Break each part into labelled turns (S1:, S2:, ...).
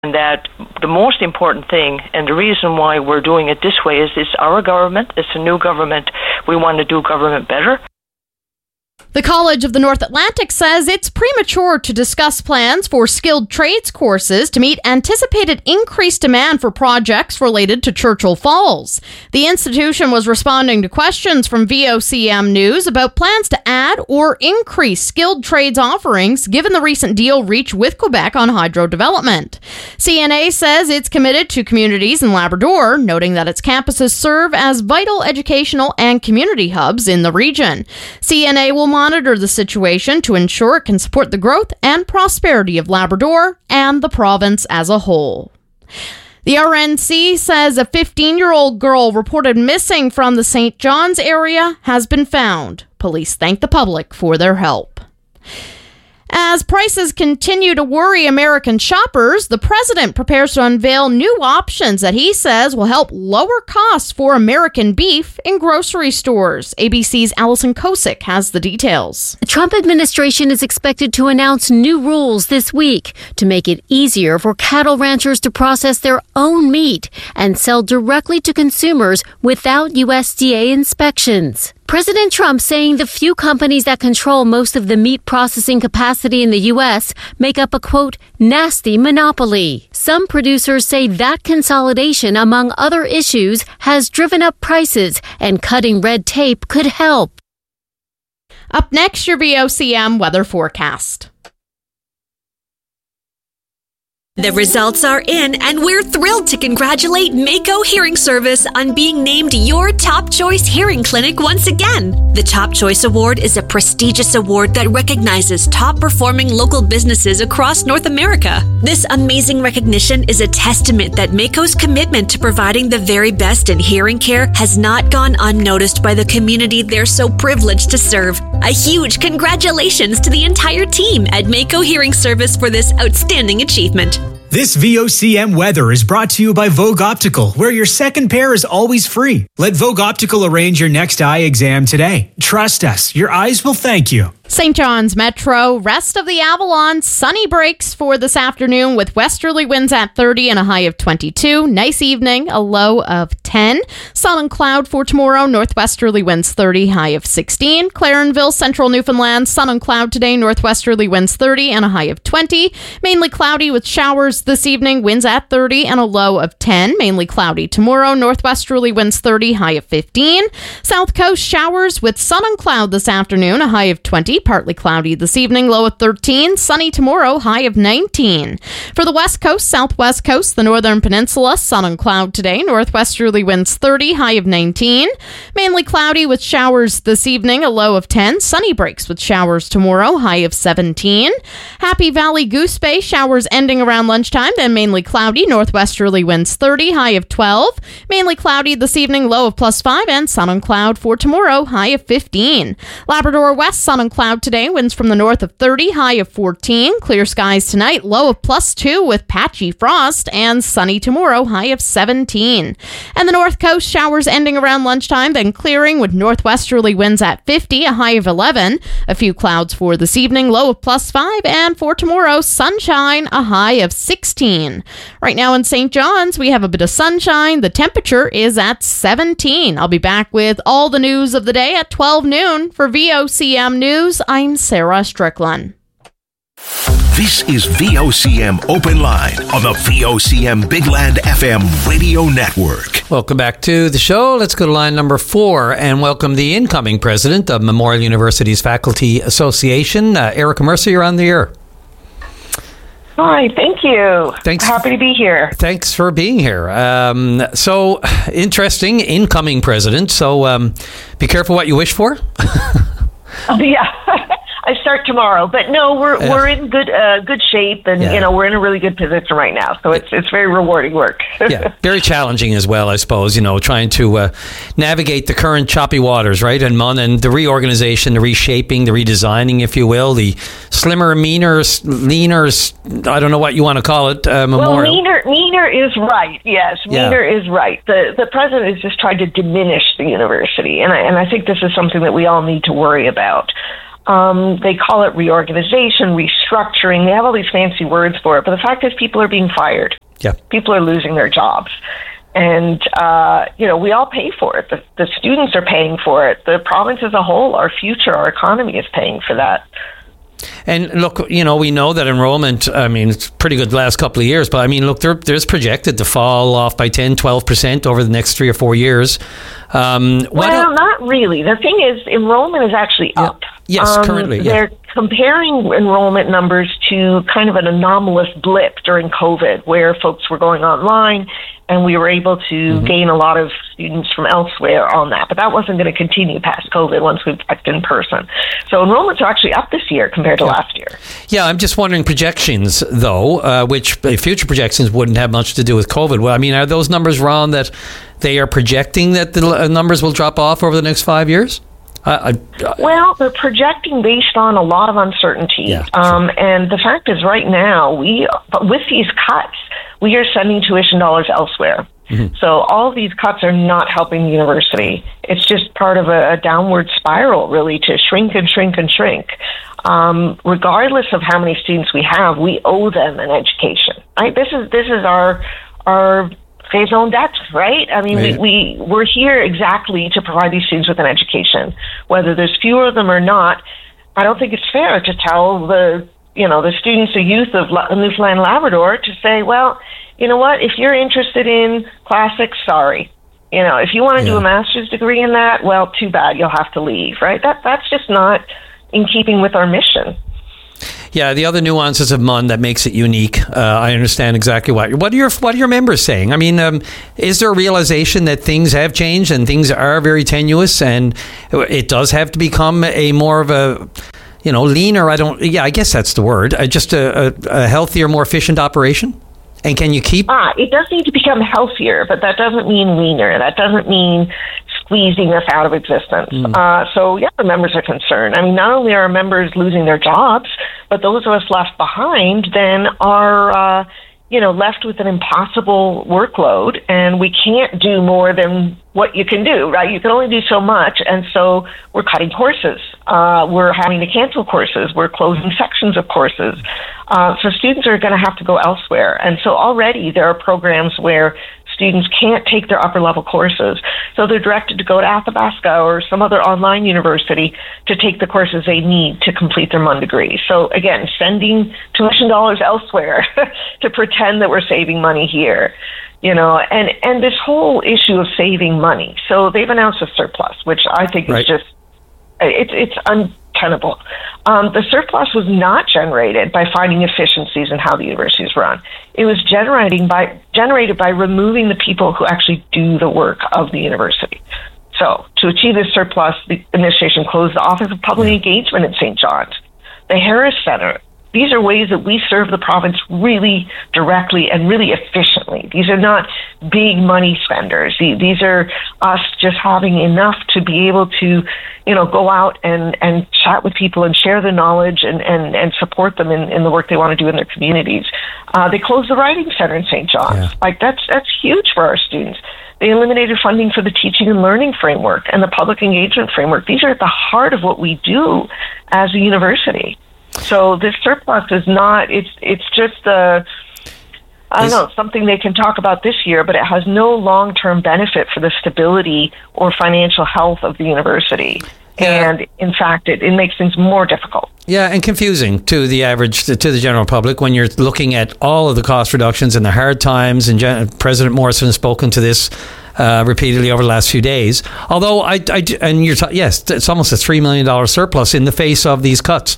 S1: And that the most important thing, and the reason why we're doing it this way, is it's our government, it's a new government. We want to do government better.
S2: The College of the North Atlantic says it's premature to discuss plans for skilled trades courses to meet anticipated increased demand for projects related to Churchill Falls. The institution was responding to questions from VOCM News about plans to add or increase skilled trades offerings given the recent deal reached with Quebec on hydro development. CNA says it's committed to communities in Labrador, noting that its campuses serve as vital educational and community hubs in the region. CNA will monitor the situation to ensure it can support the growth and prosperity of Labrador and the province as a whole. The RNC says a 15-year-old girl reported missing from the St. John's area has been found. Police thank the public for their help. As prices continue to worry American shoppers, the president prepares to unveil new options that he says will help lower costs for American beef in grocery stores. ABC's Allison Kosick has the details.
S3: The Trump administration is expected to announce new rules this week to make it easier for cattle ranchers to process their own meat and sell directly to consumers without USDA inspections. President Trump saying the few companies that control most of the meat processing capacity in the U.S. make up a, quote, nasty monopoly. Some producers say that consolidation, among other issues, has driven up prices, and cutting red tape could help.
S2: Up next, your VOCM weather forecast.
S4: The results are in, and we're thrilled to congratulate Mako Hearing Service on being named your Top Choice Hearing Clinic once again. The Top Choice Award is a prestigious award that recognizes top-performing local businesses across North America. This amazing recognition is a testament that Mako's commitment to providing the very best in hearing care has not gone unnoticed by the community they're so privileged to serve. A huge congratulations to the entire team at Mako Hearing Service for this outstanding achievement.
S5: This VOCM weather is brought to you by Vogue Optical, where your second pair is always free. Let Vogue Optical arrange your next eye exam today. Trust us, your eyes will thank you.
S2: St. John's Metro, rest of the Avalon, sunny breaks for this afternoon with westerly winds at 30 and a high of 22. Nice evening, a low of 10. Sun and cloud for tomorrow, northwesterly winds 30, high of 16. Clarenville, central Newfoundland, sun and cloud today, northwesterly winds 30 and a high of 20. Mainly cloudy with showers this evening, winds at 30 and a low of 10. Mainly cloudy tomorrow, northwesterly winds 30, high of 15. South Coast showers with sun and cloud this afternoon, a high of 20. Partly cloudy this evening, low of 13. Sunny tomorrow, high of 19. For the west coast, southwest coast, the northern peninsula, sun and cloud today, northwesterly winds 30, high of 19. Mainly cloudy with showers this evening, a low of 10. Sunny breaks with showers tomorrow, high of 17. Happy Valley Goose Bay, showers ending around lunchtime, then mainly cloudy, northwesterly winds 30, high of 12. Mainly cloudy this evening, low of plus 5, and sun and cloud for tomorrow, high of 15. Labrador West, sun and cloud today, winds from the north of 30, high of 14. Clear skies tonight, low of plus 2 with patchy frost, and sunny tomorrow, high of 17. And the north coast, showers ending around lunchtime, then clearing with northwesterly winds at 50, a high of 11. A few clouds for this evening, low of plus 5, and for tomorrow, sunshine, a high of 16. Right now in St. John's, we have a bit of sunshine. The temperature is at 17. I'll be back with all the news of the day at 12 noon. For VOCM News, I'm Sarah Strickland.
S6: This is VOCM Open Line on the VOCM Big Land FM radio network.
S7: Welcome back to the show. Let's go to line number 4 and welcome the incoming president of Memorial University's Faculty Association, Erica Mercer. You're on the air.
S1: Hi, thank you.
S7: Thanks.
S1: Happy to be here.
S7: Thanks for being here. So, interesting, incoming president. So, be careful what you wish for.
S1: Yeah. I start tomorrow, but no, we're in good shape, and we're in a really good position right now. So it's very rewarding work.
S7: Yeah, very challenging as well, I suppose. Trying to navigate the current choppy waters, right? And the reorganization, the reshaping, the redesigning, if you will, the slimmer, meaner, leaner. I don't know what you want to call it. Memorial.
S1: Well, meaner is right. Yes, meaner is right. The president is just trying to diminish the university, and I think this is something that we all need to worry about. They call it reorganization, restructuring. They have all these fancy words for it. But the fact is people are being fired.
S7: Yeah.
S1: People are losing their jobs. And, we all pay for it. The students are paying for it. The province as a whole, our future, our economy is paying for that.
S7: And look, we know that enrollment, it's pretty good the last couple of years, but look, there's projected to fall off by 10, 12% over the next 3 or 4 years.
S1: Not really. The thing is, enrollment is actually up.
S7: Yes, currently. Yeah.
S1: They're comparing enrollment numbers to kind of an anomalous blip during COVID where folks were going online and we were able to gain a lot of students from elsewhere on that. But that wasn't going to continue past COVID once we back in person. So enrollments are actually up this year compared to last year. Yeah,
S7: I'm just wondering projections, though, which future projections wouldn't have much to do with COVID. Well, are those numbers wrong that they are projecting that the numbers will drop off over the next 5 years?
S1: Well, they're projecting based on a lot of uncertainty.
S7: Yeah, sure.
S1: And the fact is right now, with these cuts, we are sending tuition dollars elsewhere. Mm-hmm. So all of these cuts are not helping the university. It's just part of a downward spiral, really, to shrink and shrink and shrink. Regardless of how many students we have, we owe them an education. Right? This is our phase-own debt, right? We're here exactly to provide these students with an education. Whether there's fewer of them or not, I don't think it's fair to tell the students, the youth of Newfoundland and Labrador to say, well, you know what, if you're interested in classics, sorry. If you want to do a master's degree in that, well, too bad, you'll have to leave, right? That's just not in keeping with our mission.
S7: Yeah, the other nuances of MUN that makes it unique. I understand exactly what are your members saying? Is there a realization that things have changed and things are very tenuous, and it does have to become a more of a leaner? I guess that's the word. Just a healthier, more efficient operation. And can you keep?
S1: It does need to become healthier, but that doesn't mean leaner. That doesn't mean squeezing us out of existence. The members are concerned. Not only are our members losing their jobs, but those of us left behind then are, left with an impossible workload, and we can't do more than what you can do, right? You can only do so much, and so we're cutting courses. We're having to cancel courses. We're closing sections of courses. So students are going to have to go elsewhere. And so already there are programs where students can't take their upper-level courses, so they're directed to go to Athabasca or some other online university to take the courses they need to complete their MUN degree. So again, sending tuition dollars elsewhere to pretend that we're saving money here, and this whole issue of saving money. So they've announced a surplus, which I think is just, it's untenable. The surplus was not generated by finding efficiencies in how the universities run. It was generated by removing the people who actually do the work of the university. So to achieve this surplus, the administration closed the Office of Public Engagement in St. John's, the Harris Centre. These are ways that we serve the province really directly and really efficiently. These are not big money spenders. These are us just having enough to be able to, go out and chat with people and share the knowledge and support them in the work they want to do in their communities. They closed the Writing Centre in St. John's. Yeah. That's huge for our students. They eliminated funding for the teaching and learning framework and the public engagement framework. These are at the heart of what we do as a university. So this surplus is not, it's just something they can talk about this year, but it has no long-term benefit for the stability or financial health of the university. Yeah. And in fact, it makes things more difficult.
S7: Yeah, and confusing to the average, to the general public when you're looking at all of the cost reductions and the hard times. And President Morrison has spoken to this repeatedly over the last few days. Although yes, it's almost a $3 million surplus in the face of these cuts.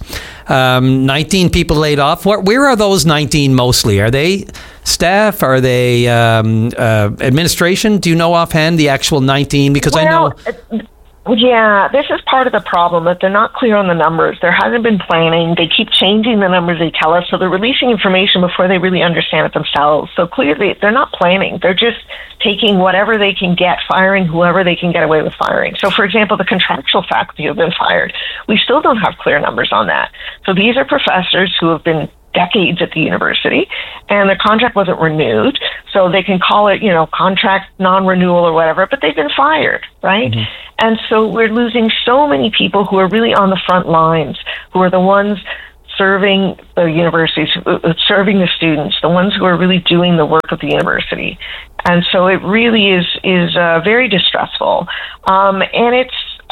S7: 19 people laid off. Where are those 19 mostly? Are they staff? Are they administration? Do you know offhand the actual 19? Because I know.
S1: Yeah, this is part of the problem, that they're not clear on the numbers. There hasn't been planning. They keep changing the numbers they tell us, so they're releasing information before they really understand it themselves. So clearly, they're not planning. They're just taking whatever they can get, firing whoever they can get away with firing. So, for example, the contractual faculty who have been fired, we still don't have clear numbers on that. So these are professors who have been decades at the university, and their contract wasn't renewed, so they can call it, contract non-renewal or whatever, but they've been fired, right? Mm-hmm. And so we're losing so many people who are really on the front lines, who are the ones serving the universities, serving the students, the ones who are really doing the work of the university. And so it really is very distressful. And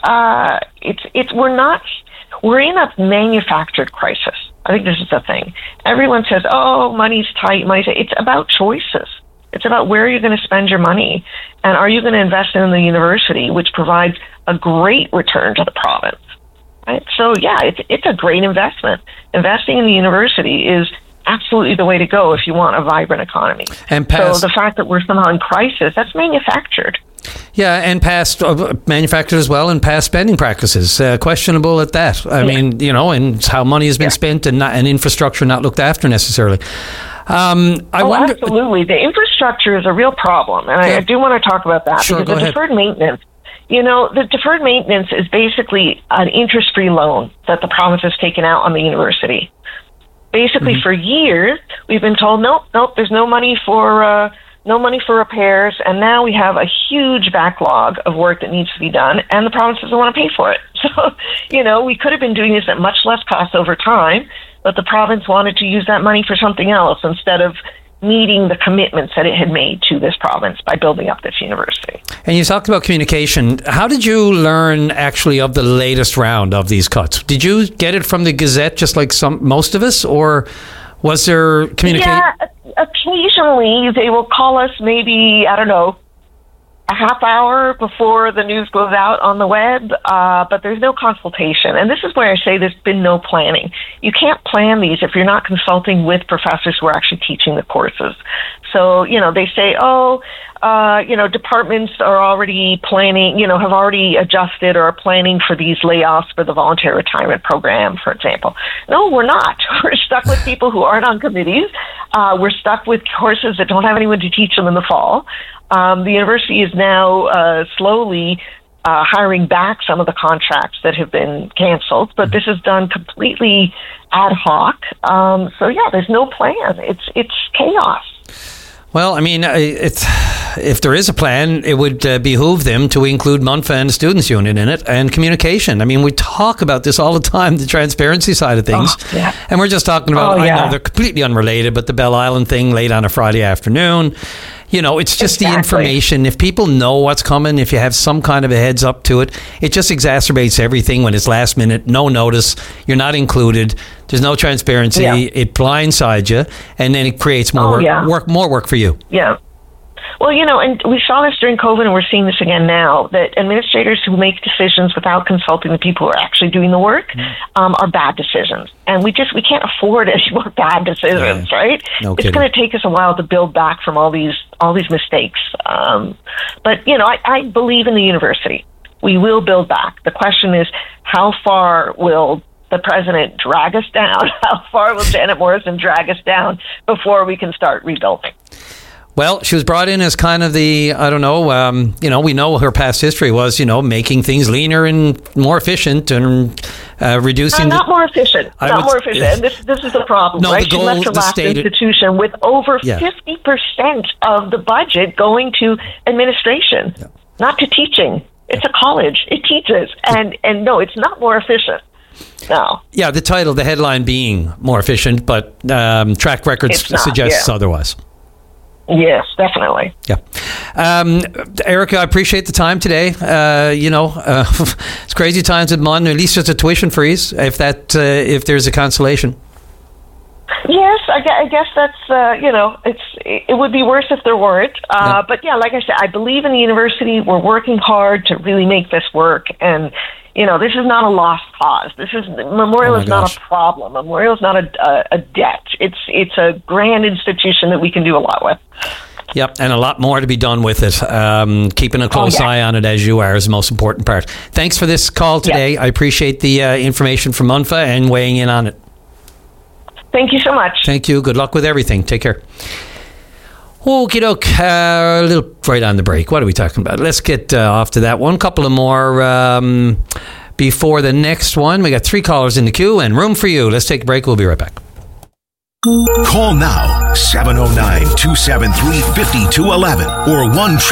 S1: we're in a manufactured crisis. I think this is the thing. Everyone says, oh, money's tight. It's about choices. It's about where you're going to spend your money. And are you going to invest in the university, which provides a great return to the province? Right? So, yeah, it's a great investment. Investing in the university is absolutely the way to go if you want a vibrant economy. So the fact that we're somehow in crisis, that's manufactured.
S7: Yeah, and past manufactured as well, and past spending practices, questionable at that. I mean, and how money has been spent and infrastructure not looked after necessarily. I wonder.
S1: Absolutely, the infrastructure is a real problem, and I do want to talk about that because the deferred maintenance. The deferred maintenance is basically an interest-free loan that the province has taken out on the university. Basically, for years, we've been told, nope, there's no money for repairs, and now we have a huge backlog of work that needs to be done, and the province doesn't want to pay for it. So, we could have been doing this at much less cost over time, but the province wanted to use that money for something else instead of meeting the commitments that it had made to this province by building up this university.
S7: And you talked about communication. How did you learn actually of the latest round of these cuts? Did you get it from the Gazette just like most of us, or was there communication?
S1: Yeah, occasionally they will call us maybe, I don't know, a half hour before the news goes out on the web, but there's no consultation. And this is where I say there's been no planning. You can't plan these if you're not consulting with professors who are actually teaching the courses. So, they say, departments are already planning, have already adjusted or are planning for these layoffs for the voluntary retirement program, for example. No, we're not. We're stuck with people who aren't on committees. We're stuck with courses that don't have anyone to teach them in the fall. The university is now slowly hiring back some of the contracts that have been canceled, but this is done completely ad hoc. There's no plan. It's chaos.
S7: Well, I mean, if there is a plan, it would behoove them to include MUNFA and the Students' Union in it, and communication. I mean, we talk about this all the time, the transparency side of things. And we're just talking about, I know they're completely unrelated, but the Bell Island thing late on a Friday afternoon. It's just the information. If people know what's coming, if you have some kind of a heads up to it, it just exacerbates everything when it's last minute, no notice, you're not included, there's no transparency, it blindsides you, and then it creates more work for you.
S1: Yeah. Well, and we saw this during COVID, and we're seeing this again now, that administrators who make decisions without consulting the people who are actually doing the work are bad decisions. And we can't afford any more bad decisions, right?
S7: No
S1: it's going to take us a while to build back from all these mistakes. But I believe in the university. We will build back. The question is, how far will the president drag us down? How far will Janet Morrison drag us down before we can start rebuilding?
S7: Well, she was brought in as kind of the, we know her past history was, making things leaner and more efficient and reducing...
S1: more efficient. More efficient. And this is the problem, right? She left her last institution with over 50% of the budget going to administration, not to teaching. It's a college. It teaches. And no, it's not more efficient. No. Yeah,
S7: the headline being more efficient, but track records suggests otherwise.
S1: Yes, definitely.
S7: Yeah. Erica, I appreciate the time today. It's crazy times at MUN. At least it's a tuition freeze, if there's a consolation.
S1: Yes, I guess that's, it would be worse if there weren't. But yeah, like I said, I believe in the university. We're working hard to really make this work. And, this is not a lost cause. Memorial is not a problem. Memorial is not a debt. It's a grand institution that we can do a lot with.
S7: Yep, and a lot more to be done with it. Keeping a close eye on it as you are is the most important part. Thanks for this call today. I appreciate the information from MUNFA and weighing in on it.
S1: Thank you so much.
S7: Thank you. Good luck with everything. Take care. Okie doke. A little right on the break. What are we talking about? Let's get off to that one. Couple of more before the next one. We got 3 callers in the queue and room for you. Let's take a break. We'll be right back.
S6: Call now, 709-273-5211 or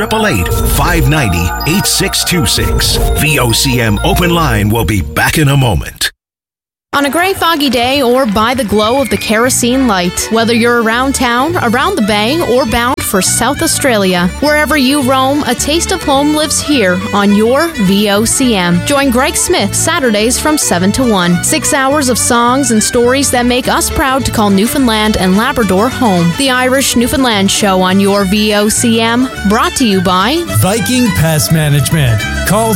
S6: 1-888-590-8626. VOCM Open Line will be back in a moment.
S2: On a gray, foggy day or by the glow of the kerosene light, whether you're around town, around the bay, or bound for South Australia, wherever you roam, a taste of home lives here on your VOCM. Join Greg Smith Saturdays from 7 to 1. 6 hours of songs and stories that make us proud to call Newfoundland and Labrador home. The Irish Newfoundland Show on your VOCM, brought to you by
S8: Viking Pest Management. Call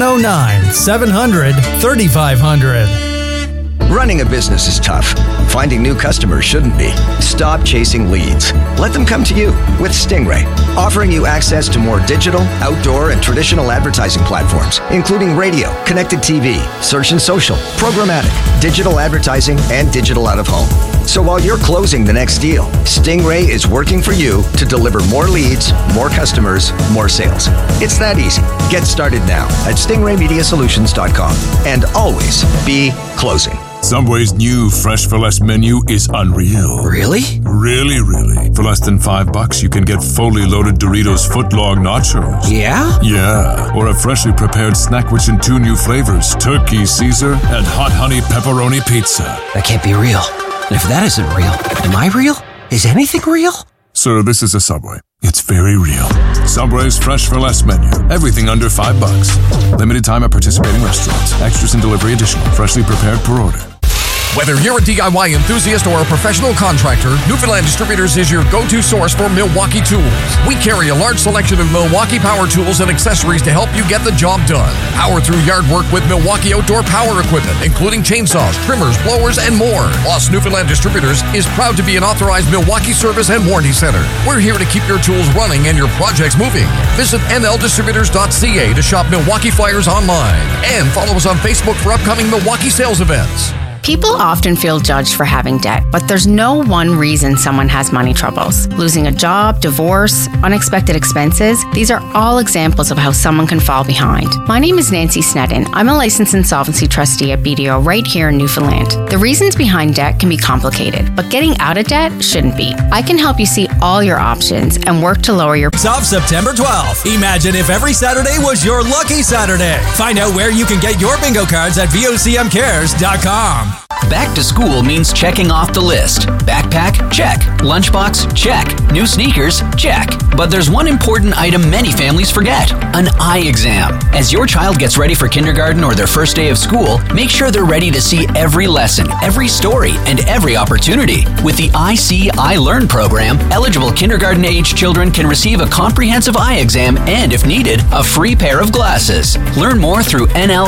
S8: 709-700-3500.
S9: Running a business is tough. Finding new customers shouldn't be. Stop chasing leads. Let them come to you with Stingray, offering you access to more digital, outdoor, and traditional advertising platforms, including radio, connected TV, search and social, programmatic, digital advertising, and digital out of home. So while you're closing the next deal, Stingray is working for you to deliver more leads, more customers, more sales. It's that easy. Get started now at stingraymediasolutions.com and always be closing.
S10: Subway's new Fresh for Less menu is unreal.
S11: Really?
S10: Really, really. For less than $5, you can get fully loaded Doritos footlong nachos.
S11: Yeah?
S10: Yeah. Or a freshly prepared snack which in 2 new flavors, turkey Caesar and hot honey pepperoni pizza.
S11: That can't be real. And if that isn't real, am I real? Is anything real?
S10: Sir, this is a Subway. It's very real. Subway's Fresh for Less menu. Everything under $5. Limited time at participating restaurants. Extras and delivery additional. Freshly prepared per order.
S12: Whether you're a DIY enthusiast or a professional contractor, Newfoundland Distributors is your go-to source for Milwaukee tools. We carry a large selection of Milwaukee power tools and accessories to help you get the job done. Power through yard work with Milwaukee outdoor power equipment, including chainsaws, trimmers, blowers, and more. Plus, Newfoundland Distributors is proud to be an authorized Milwaukee service and warranty center. We're here to keep your tools running and your projects moving. Visit nldistributors.ca to shop Milwaukee flyers online and follow us on Facebook for upcoming Milwaukee sales events.
S13: People often feel judged for having debt, but there's no one reason someone has money troubles. Losing a job, divorce, unexpected expenses, these are all examples of how someone can fall behind. My name is Nancy Sneddon. I'm a licensed insolvency trustee at BDO right here in Newfoundland. The reasons behind debt can be complicated, but getting out of debt shouldn't be. I can help you see all your options and work to lower your...
S8: Off September 12th. Imagine if every Saturday was your lucky Saturday. Find out where you can get your bingo cards at VOCMcares.com.
S14: Back to school means checking off the list. Backpack? Check. Lunchbox? Check. New sneakers? Check. But there's one important item many families forget: an eye exam. As your child gets ready for kindergarten or their first day of school, make sure they're ready to see every lesson, every story, and every opportunity. With the I-See, I Learn program, eligible kindergarten-age children can receive a comprehensive eye exam and, if needed, a free pair of glasses. Learn more through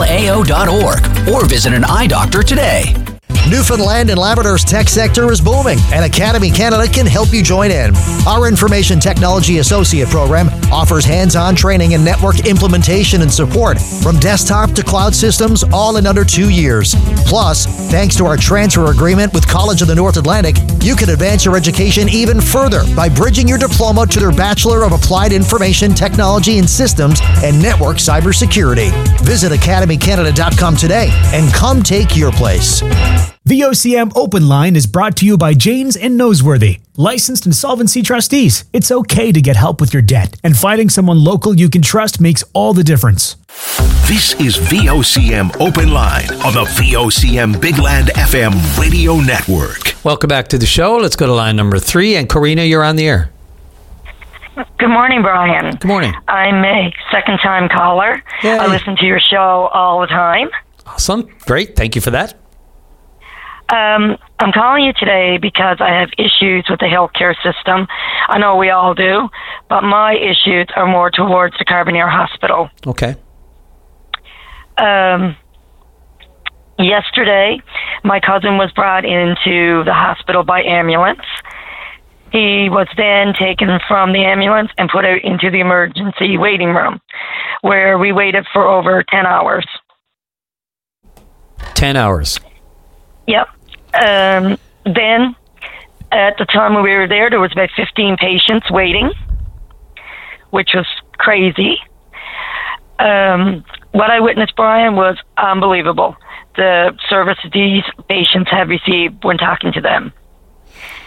S14: nlao.org or visit an eye doctor today.
S15: Newfoundland and Labrador's tech sector is booming, and Academy Canada can help you join in. Our Information Technology Associate program offers hands-on training in network implementation and support, from desktop to cloud systems, all in under 2 years. Plus, thanks to our transfer agreement with College of the North Atlantic, you can advance your education even further by bridging your diploma to their Bachelor of Applied Information Technology and Systems and Network Cybersecurity. Visit academycanada.com today and come take your place.
S5: VOCM Open Line is brought to you by Janes and Noseworthy, licensed insolvency trustees. It's okay to get help with your debt, and finding someone local you can trust makes all the difference.
S6: This is VOCM Open Line on the VOCM Big Land FM radio network.
S7: Welcome back to the show. Let's go to line number 3. And Corina, you're on the air.
S16: Good morning, Brian.
S7: Good morning.
S16: I'm a second-time caller.
S7: Yay.
S16: I listen to your show all the time.
S7: Awesome. Great. Thank you for that.
S16: I'm calling you today because I have issues with the healthcare system. I know we all do, but my issues are more towards the Carbonear Hospital.
S7: Okay.
S16: Yesterday, my cousin was brought into the hospital by ambulance. He was then taken from the ambulance and put out into the emergency waiting room, where we waited for over 10 hours.
S7: 10 hours.
S16: Yep. Then, at the time when we were there was about 15 patients waiting, which was crazy. What I witnessed, Brian, was unbelievable. The service these patients have received when talking to them.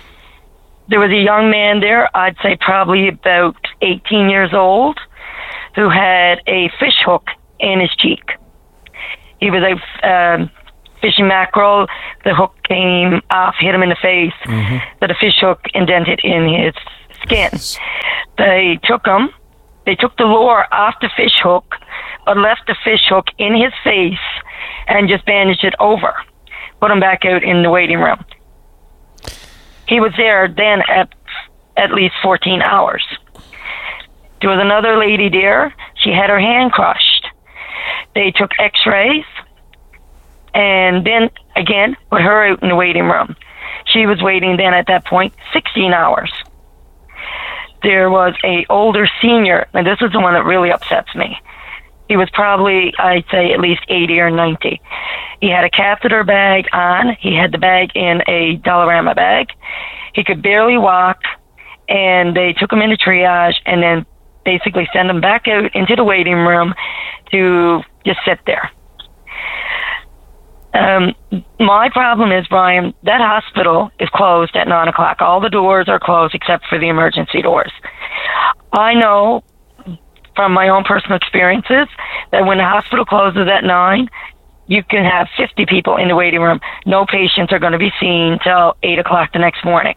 S16: there was a young man there, I'd say probably about 18 years old, who had a fish hook in his cheek. He was fishing mackerel. The hook came off, hit him in the face. But a fish hook indented in his skin. They took him. They took the lure off the fish hook, but left the fish hook in his face and just bandaged it over. Put him back out in the waiting room. He was there then at least 14 hours. There was another lady there. She had her hand crushed. They took x-rays and then, again, put her out in the waiting room. She was waiting then at that point 16 hours. There was a older senior, and this is the one that really upsets me. He was probably, I'd say, at least 80 or 90. He had a catheter bag on. He had the bag in a Dollarama bag. He could barely walk, and they took him into triage and then basically sent him back out into the waiting room to just sit there. My problem is, Brian, that hospital is closed at 9 o'clock. All the doors are closed except for the emergency doors. I know from my own personal experiences that when the hospital closes at 9, you can have 50 people in the waiting room. No patients are going to be seen till 8 o'clock the next morning.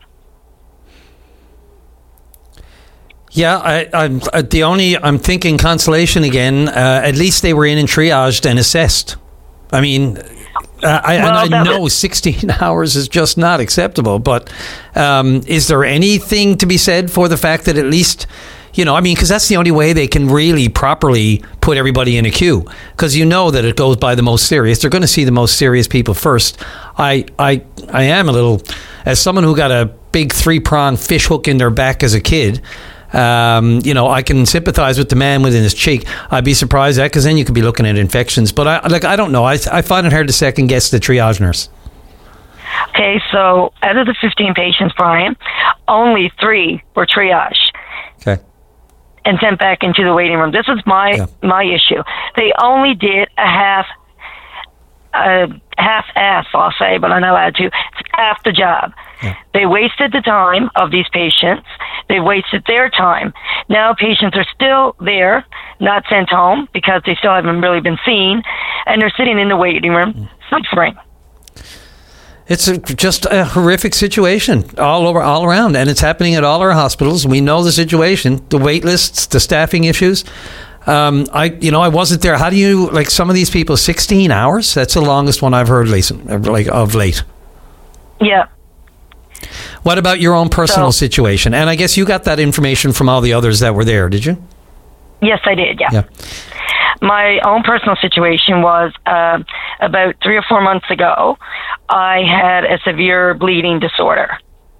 S7: Yeah, I'm thinking consolation again. At least they were in and triaged and assessed. I mean, I know 16 hours is just not acceptable, but is there anything to be said for the fact that at least, because that's the only way they can really properly put everybody in a queue, because that it goes by the most serious. They're going to see the most serious people first. I am a little, as someone who got a big 3-prong fish hook in their back as a kid, I can sympathize with the man within his cheek. I'd be surprised at, because then you could be looking at infections. But I don't know. I find it hard to second guess the triage nurse.
S16: Okay, so out of the 15 patients, Brian, only 3 were triaged.
S7: Okay.
S16: And sent back into the waiting room. This is my issue. They only did a half-ass, I'll say, but I'm not allowed to. It's half the job. Yeah. They wasted the time of these patients. They wasted their time. Now patients are still there, not sent home because they still haven't really been seen, and they're sitting in the waiting room suffering.
S7: It's just a horrific situation all around, and it's happening at all our hospitals. We know the situation, the wait lists, the staffing issues. I wasn't there. How do you, some of these people, 16 hours? That's the longest one I've heard, of late.
S16: Yeah.
S7: What about your own personal situation? And I guess you got that information from all the others that were there, did you?
S16: Yes, I did, yeah. My own personal situation was about 3 or 4 months ago, I had a severe bleeding disorder.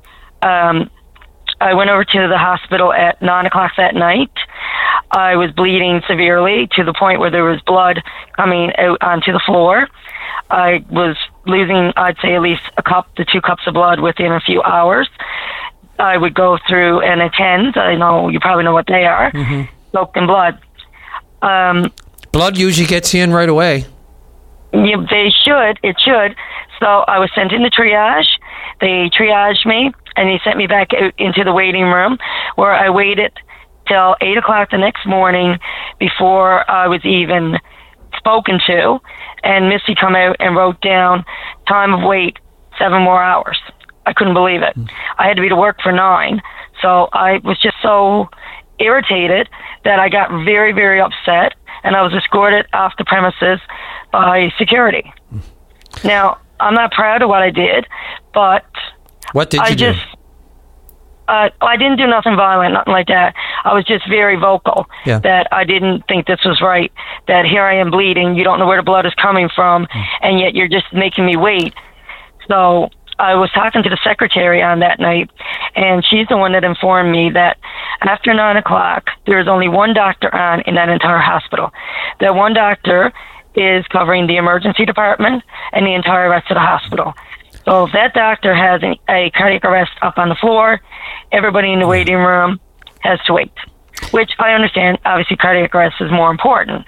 S16: I went over to the hospital at 9 o'clock that night. I was bleeding severely to the point where there was blood coming out onto the floor. I was losing, I'd say, at least a cup to 2 cups of blood within a few hours. I would go through and attend. I know you probably know what they are. Soaked in blood.
S7: Blood usually gets you in right away.
S16: Yeah, it should. So I was sent into triage. They triaged me, and they sent me back out into the waiting room, where I waited till 8 o'clock the next morning before I was even spoken to. And Missy come out and wrote down time of wait 7 more hours. I couldn't believe it. I had to be to work for 9. So I was just so irritated that I got very, very upset, and I was escorted off the premises by security. Now, I'm not proud of what I did, but
S7: what did you do?
S16: I didn't do nothing violent, nothing like that. I was just very vocal that I didn't think this was right, that here I am bleeding, you don't know where the blood is coming from, and yet you're just making me wait. So I was talking to the secretary on that night, and she's the one that informed me that after 9 o'clock, there is only one doctor on in that entire hospital. That one doctor is covering the emergency department and the entire rest of the hospital. So if that doctor has a cardiac arrest up on the floor, everybody in the waiting room has to wait, which I understand. Obviously, cardiac arrest is more important.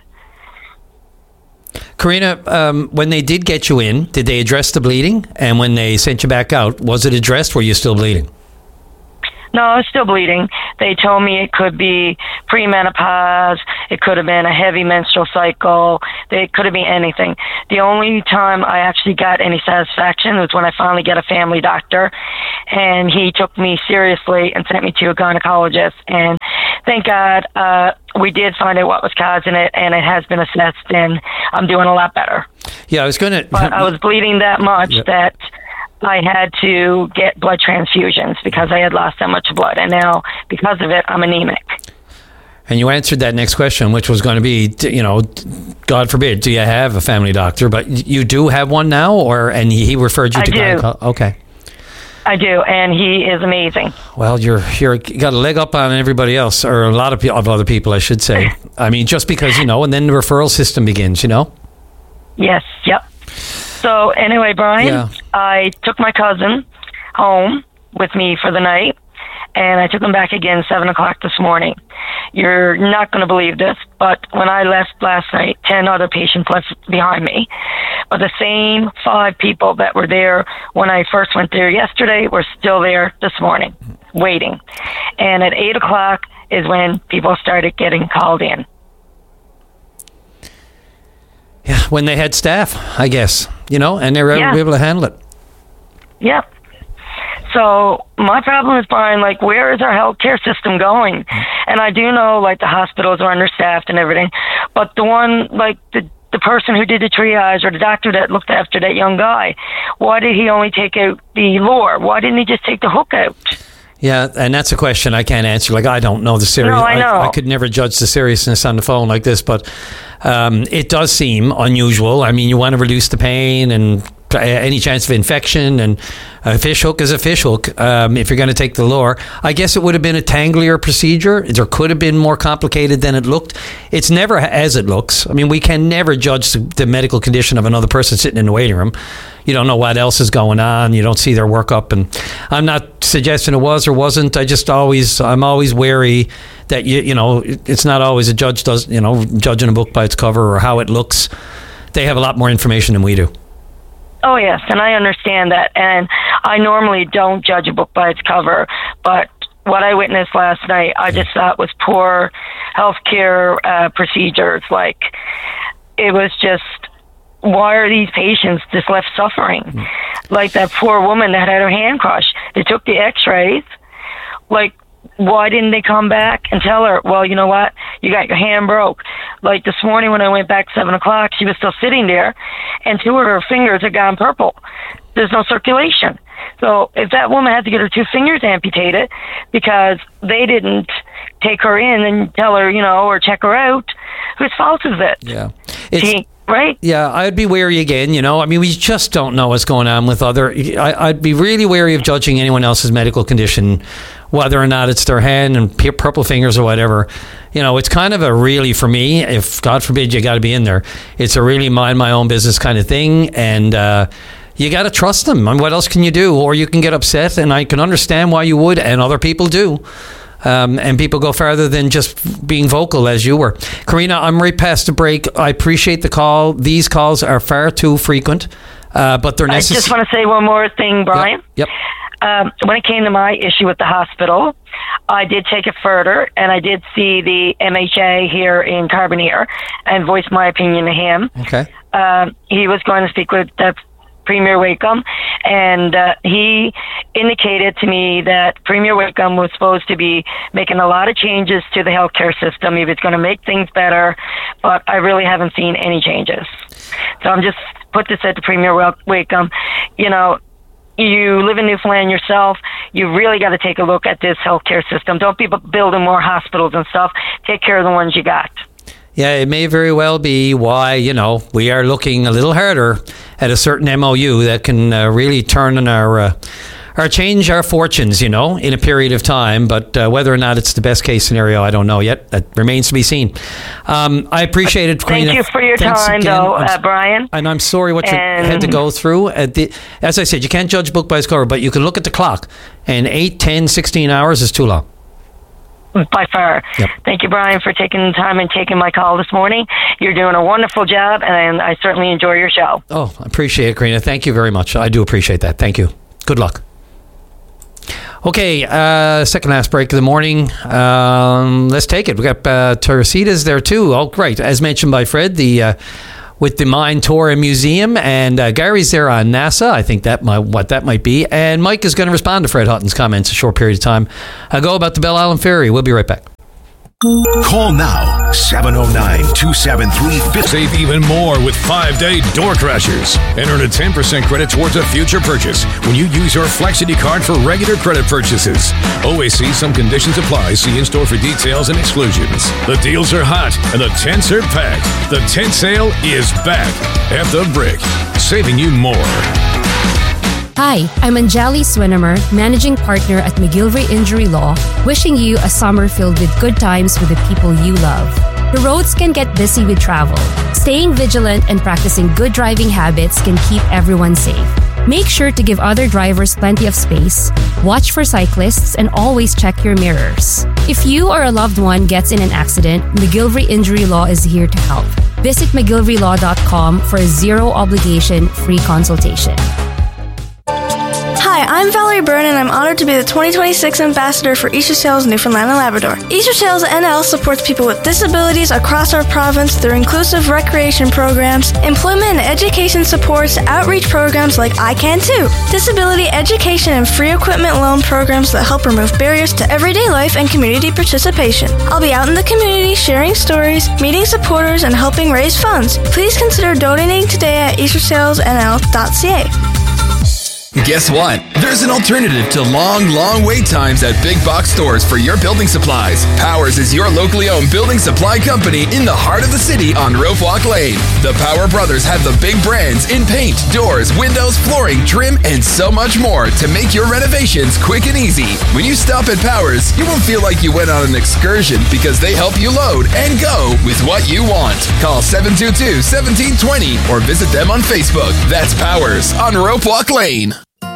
S7: Karina, when they did get you in, did they address the bleeding? And when they sent you back out, was it addressed? Were you still bleeding?
S16: No, I was still bleeding. They told me it could be premenopause. It could have been a heavy menstrual cycle. It could have been anything. The only time I actually got any satisfaction was when I finally got a family doctor, and he took me seriously and sent me to a gynecologist. And thank God we did find out what was causing it, and it has been assessed, and I'm doing a lot better.
S7: Yeah, I was going to...
S16: But I was bleeding that much that I had to get blood transfusions because I had lost that much blood. And now, because of it, I'm anemic.
S7: And you answered that next question, which was going to be, God forbid, do you have a family doctor? But you do have one now, and he referred you to gynecologist? Okay.
S16: I do, and he is amazing.
S7: Well, you got a leg up on everybody else, or a lot of other people, I should say. I mean, just because, and then the referral system begins,
S16: Yes, yep. So anyway, Brian, I took my cousin home with me for the night, and I took him back again 7 o'clock this morning. You're not going to believe this, but when I left last night, 10 other patients left behind me. But the same 5 people that were there when I first went there yesterday were still there this morning, waiting. And at 8 o'clock is when people started getting called in.
S7: Yeah, when they had staff, I guess, and they were able to handle it.
S16: Yeah. So my problem is, Brian, where is our healthcare system going? And I do know, the hospitals are understaffed and everything, but the one, the person who did the triage or the doctor that looked after that young guy, why did he only take out the lure? Why didn't he just take the hook out?
S7: Yeah, and that's a question I can't answer. I don't know the serious.
S16: No, I know.
S7: I could never judge the seriousness on the phone like this, but it does seem unusual. I mean, you want to reduce the pain and any chance of infection, and a fish hook is a fish hook. If you're going to take the lure, I guess it would have been a tanglier procedure. There could have been more complicated than it looked. It's never as it looks. I mean, we can never judge the medical condition of another person sitting in the waiting room. You don't know what else is going on. You don't see their workup, and I'm not suggesting it was or wasn't. I'm always wary that it's not always a judge does judging a book by its cover or how it looks. They have a lot more information than we do.
S16: Oh, yes, and I understand that. And I normally don't judge a book by its cover, but what I witnessed last night, I just thought was poor healthcare procedures. It was just, why are these patients just left suffering? Like that poor woman that had her hand crushed. They took the x-rays. Why didn't they come back and tell her, well, you know what, you got your hand broke? This morning when I went back 7 o'clock, she was still sitting there, and 2 of her fingers had gone purple. There's no circulation. So if that woman had to get her 2 fingers amputated because they didn't take her in and tell her, or check her out, whose fault is it?
S7: Yeah.
S16: Right?
S7: Yeah, I'd be wary again, I mean, we just don't know what's going on with I'd be really wary of judging anyone else's medical condition, whether or not it's their hand and purple fingers or whatever. It's kind of a really, for me, if God forbid you got to be in there, it's a really mind my own business kind of thing. And you got to trust them. I mean, what else can you do? Or you can get upset, and I can understand why you would, and other people do. And people go farther than just being vocal as you were. Karina, I'm right past the break. I appreciate the call. These calls are far too frequent, but they're necessary.
S16: I just want to say one more thing, Brian.
S7: Yep.
S16: When it came to my issue with the hospital, I did take it further, and I did see the MHA here in Carbonear and voice my opinion to him.
S7: Okay.
S16: He was going to speak with Premier Wakeham, and he indicated to me that Premier Wakeham was supposed to be making a lot of changes to the healthcare system. He was going to make things better, but I really haven't seen any changes. So I'm just put this at the Premier Wakeham. You live in Newfoundland yourself. You really got to take a look at this healthcare system. Don't be building more hospitals and stuff. Take care of the ones you got.
S7: Yeah, it may very well be why, we are looking a little harder at a certain MOU that can really turn in our change our fortunes, in a period of time. But whether or not it's the best case scenario, I don't know yet. That remains to be seen. I appreciate it, Karina.
S16: Thank you for your time, though, Brian.
S7: And I'm sorry what you had to go through. As I said, you can't judge a book by its cover, but you can look at the clock. And 8, 10, 16 hours is too long.
S16: By far.
S7: Yep.
S16: Thank you, Brian, for taking the time and taking my call this morning. You're doing a wonderful job, and I certainly enjoy your show.
S7: Oh, I appreciate it, Karina. Thank you very much. I do appreciate that. Thank you. Good luck. Okay, second last break of the morning. Let's take it. We got Teresita's there too. Oh, great. As mentioned by Fred, with the Mine Tour and Museum, and Gary's there on NASA. I think what that might be. And Mike is going to respond to Fred Hutton's comments a short period of time ago about the Belle Island Ferry. We'll be right back.
S6: Call now, 709-273-50.
S17: Save even more with 5-day Door Crashers and earn a 10% credit towards a future purchase when you use your Flexity card for regular credit purchases. Always see some conditions apply. See in-store for details and exclusions. The deals are hot and the tents are packed. The tent sale is back at the Brick, saving you more.
S18: Hi, I'm Anjali Swinimer, Managing Partner at McGillivray Injury Law, wishing you a summer filled with good times with the people you love. The roads can get busy with travel. Staying vigilant and practicing good driving habits can keep everyone safe. Make sure to give other drivers plenty of space, watch for cyclists, and always check your mirrors. If you or a loved one gets in an accident, McGillivray Injury Law is here to help. Visit McGillivraylAw.com for a zero-obligation free consultation.
S19: Hi, I'm Valerie Byrne, and I'm honored to be the 2026 Ambassador for Easter Sails Newfoundland and Labrador. Easter Sails NL supports people with disabilities across our province through inclusive recreation programs, employment and education supports, outreach programs like I Can Too, disability education and free equipment loan programs that help remove barriers to everyday life and community participation. I'll be out in the community sharing stories, meeting supporters, and helping raise funds. Please consider donating today at eastersailsnl.ca.
S20: Guess what? There's an alternative to long wait times at big box stores for your building supplies. Powers is your locally owned building supply company in the heart of the city on Rope Walk Lane. The Power Brothers have the big brands in paint, doors, windows, flooring, trim, and so much more to make your renovations quick and easy. When you stop at Powers, you won't feel like you went on an excursion because they help you load and go with what you want. Call 722-1720 or visit them on Facebook. That's Powers on Rope Walk Lane.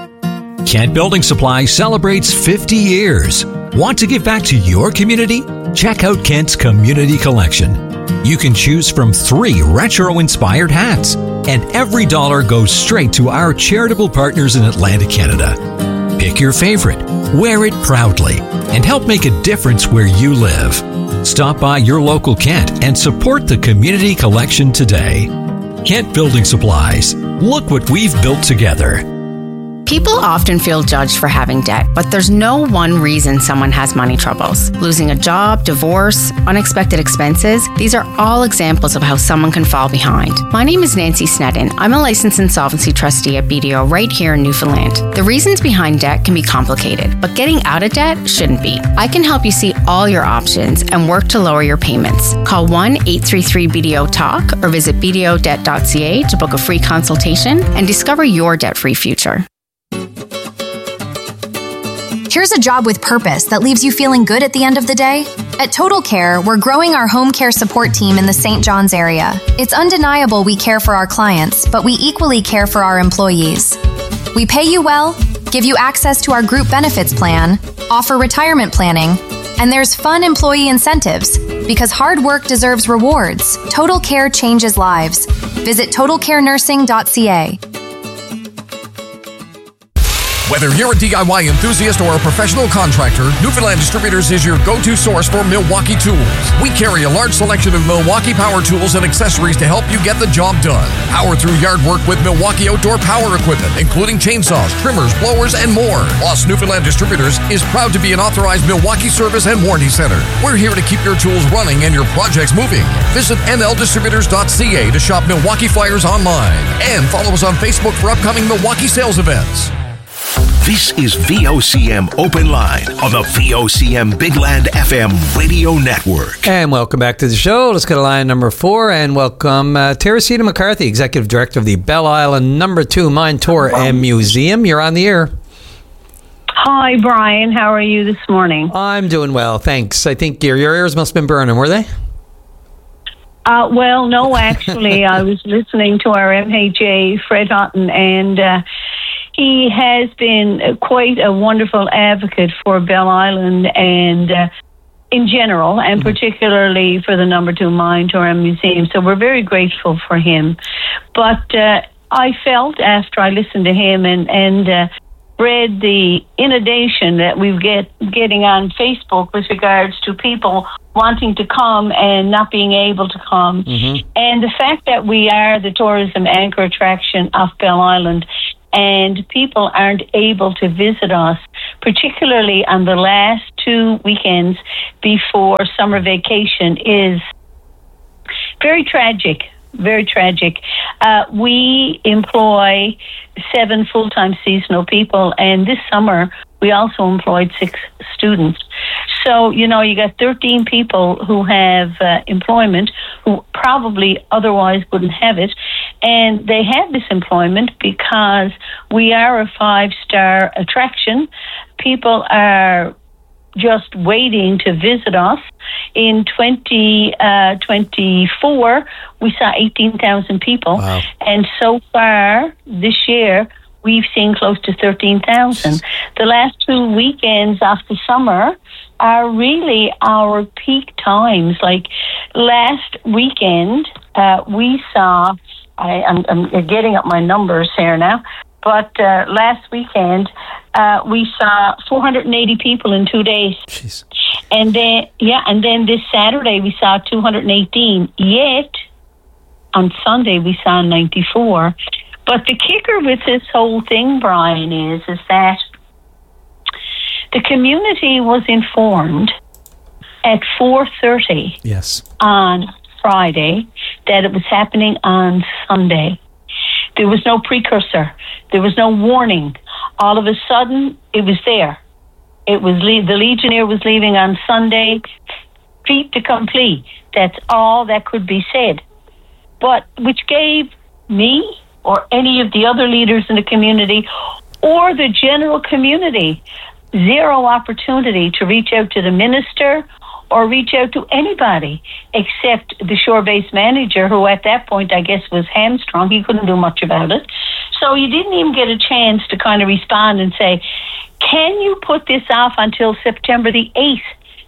S21: Kent Building Supply celebrates 50 years. Want to give back to your community? Check out Kent's Community Collection. You can choose from 3 retro-inspired hats, and every dollar goes straight to our charitable partners in Atlantic Canada. Pick your favorite, wear it proudly, and help make a difference where you live. Stop by your local Kent and support the Community Collection today. Kent Building Supplies. Look what we've built together.
S13: People often feel judged for having debt, but there's no one reason someone has money troubles. Losing a job, divorce, unexpected expenses, these are all examples of how someone can fall behind. My name is Nancy Snedden. I'm a licensed insolvency trustee at BDO right here in Newfoundland. The reasons behind debt can be complicated, but getting out of debt shouldn't be. I can help you see all your options and work to lower your payments. Call 1-833-BDO-TALK or visit bdodebt.ca to book a free consultation and discover your debt-free future.
S22: Here's a job with purpose that leaves you feeling good at the end of the day. At Total Care, we're growing our home care support team in the St. John's area. It's undeniable we care for our clients, but we equally care for our employees. We pay you well, give you access to our group benefits plan, offer retirement planning, and there's fun employee incentives. Because hard work deserves rewards, Total Care changes lives. Visit totalcarenursing.ca.
S12: Whether you're a DIY enthusiast or a professional contractor, Newfoundland Distributors is your go-to source for Milwaukee tools. We carry a large selection of Milwaukee power tools and accessories to help you get the job done. Power through yard work with Milwaukee outdoor power equipment, including chainsaws, trimmers, blowers, and more. Plus, Newfoundland Distributors is proud to be an authorized Milwaukee service and warranty center. We're here to keep your tools running and your projects moving. Visit nldistributors.ca to shop Milwaukee flyers online and follow us on Facebook for upcoming Milwaukee sales events.
S6: This is VOCM Open Line on the VOCM Big Land FM radio network.
S7: And welcome back to the show. Let's go to line number 4 and welcome Teresita McCarthy, Executive Director of the Belle Island No. 2 Mine Tour and Museum. You're on the air.
S23: Hi, Brian. How are you this morning?
S7: I'm doing well, thanks. I think your ears must have been burning, were they?
S23: Well, no, actually. I was listening to our MHA, Fred Hutton, and he has been quite a wonderful advocate for Belle Island and in general, and particularly for the No. 2 Mine Tour and Museum. So we're very grateful for him. But I felt after I listened to him and read the inundation that we've getting on Facebook with regards to people wanting to come and not being able to come. And the fact that we are the tourism anchor attraction of Bell Island and people aren't able to visit us, particularly on the last 2 weekends before summer vacation, is very tragic. Very tragic. We employ 7 full-time seasonal people, and this summer we also employed 6 students. So, you got 13 people who have employment who probably otherwise wouldn't have it. And they have this employment because we are a 5-star attraction. People are just waiting to visit us. In 2024, we saw 18,000 people. Wow. And so far this year, we've seen close to 13,000. The last 2 weekends of the summer are really our peak times. Like last weekend, we saw, I'm getting up my numbers here now, but last weekend, we saw 480 people in 2 days.
S7: Jeez.
S23: And then this Saturday we saw 218. Yet on Sunday we saw 94. But the kicker with this whole thing, Brian, is that the community was informed at 4:30 on Friday that it was happening on Sunday. There was no precursor. There was no warning. All of a sudden, it was there. It was the Legionnaire was leaving on Sunday, fait accompli. That's all that could be said. But which gave me or any of the other leaders in the community or the general community zero opportunity to reach out to the minister or reach out to anybody except the shore-based manager, who at that point, I guess, was hamstrung. He couldn't do much about it. So you didn't even get a chance to kind of respond and say, can you put this off until September the 8th?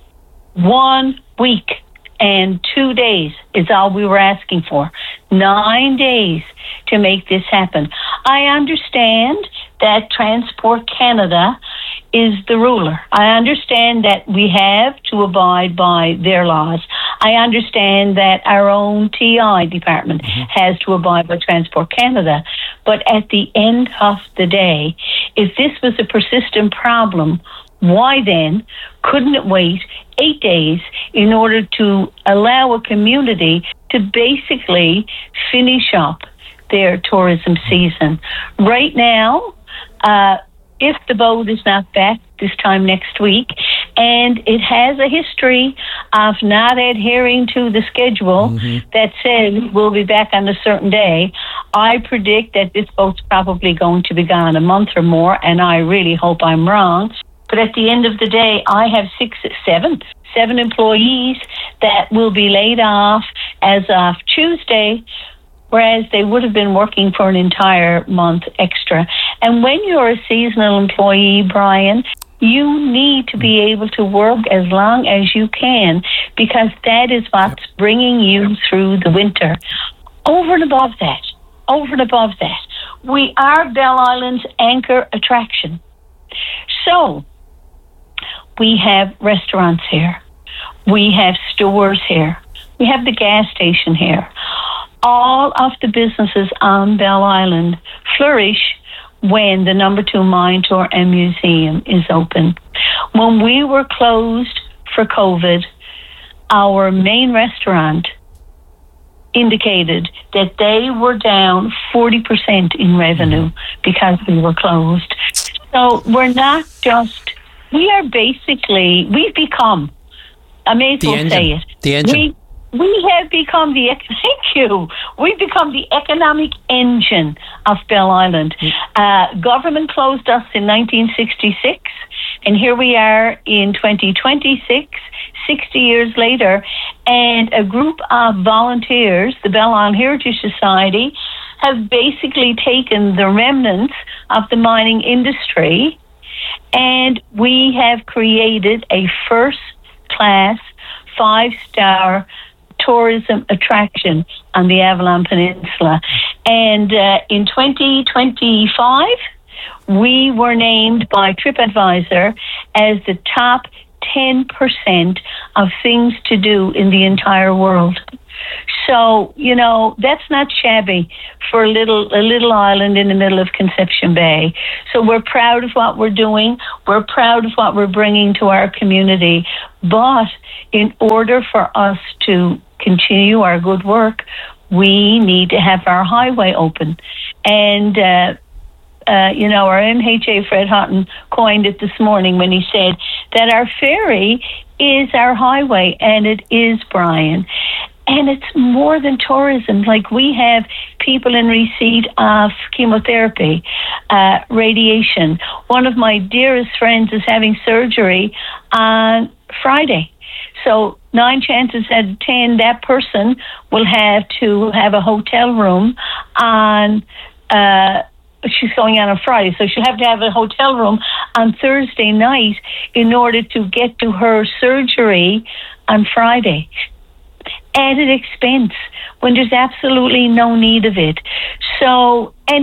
S23: 1 week and 2 days is all we were asking for. 9 days to make this happen. I understand that Transport Canada is the ruler. I understand that we have to abide by their laws. I understand that our own TI department has to abide by Transport Canada. But at the end of the day, if this was a persistent problem, why then couldn't it wait 8 days in order to allow a community to basically finish up their tourism season? Right now, if the boat is not back this time next week, and it has a history of not adhering to the schedule that says we'll be back on a certain day, I predict that this boat's probably going to be gone a month or more, and I really hope I'm wrong. But at the end of the day, I have seven employees that will be laid off as of Tuesday, whereas they would have been working for an entire month extra. And when you're a seasonal employee, Brian, you need to be able to work as long as you can, because that is what's bringing you through the winter. Over and above that, we are Bell Island's anchor attraction. So we have restaurants here. We have stores here. We have the gas station here. All of the businesses on Bell Island flourish when the number 2 mine tour and museum is open. When we were closed for COVID, our main restaurant indicated that they were down 40% in revenue because we were closed. So we're not just, we've become, I may as well say it.
S7: The engine.
S23: We have become we've become the economic engine of Bell Island. Government closed us in 1966, and here we are in 2026, 60 years later, and a group of volunteers, the Bell Island Heritage Society, have basically taken the remnants of the mining industry, and we have created a first-class, 5-star tourism attraction on the Avalon Peninsula. And in 2025, we were named by TripAdvisor as the top 10% of things to do in the entire world. So, that's not shabby for a little island in the middle of Conception Bay. So we're proud of what we're doing. We're proud of what we're bringing to our community. But in order for us to continue our good work, we need to have our highway open. And, our MHA, Fred Houghton, coined it this morning when he said that our ferry is our highway, and it is, Brian. And it's more than tourism. Like, we have people in receipt of chemotherapy, radiation. One of my dearest friends is having surgery on Friday. So 9 chances out of 10, that person will have to have a hotel room on, she's going on Friday, so she'll have to have a hotel room on Thursday night in order to get to her surgery on Friday. Added expense when there's absolutely no need of it. So, and